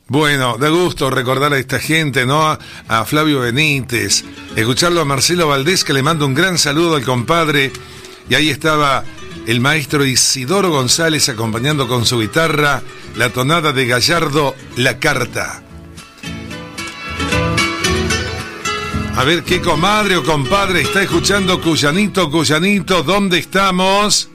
Bueno, da gusto recordar a esta gente, ¿no? A Flavio Benítez, escucharlo a Marcelo Valdés, que le mando un gran saludo al compadre. Y ahí estaba el maestro Isidoro González acompañando con su guitarra la tonada de Gallardo, La Carta. A ver qué comadre o compadre está escuchando. Cuyanito, ¿dónde estamos?